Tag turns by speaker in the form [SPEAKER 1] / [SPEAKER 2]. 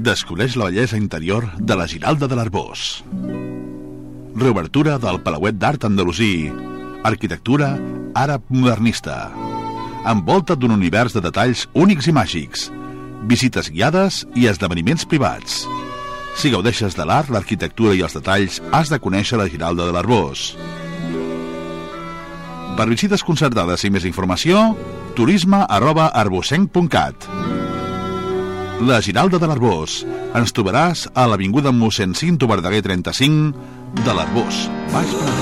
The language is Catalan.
[SPEAKER 1] Descobreix la bellesa interior de la Giralda de l'Arboç. Reobertura del Palauet d'Art Andalusí. Arquitectura àrab modernista. Envolta d'un univers de detalls únics i màgics. Visites guiades i esdeveniments privats. Si gaudeixes de l'art, l'arquitectura i els detalls, has de conèixer la Giralda de l'Arboç. Per visites concertades i més informació, turisme@arbocenc.cat. La Giralda de l'Arboç. Ens trobaràs a l'avinguda Mossèn Cinto Verdaguer 35 de l'Arboç, Baix Penedès.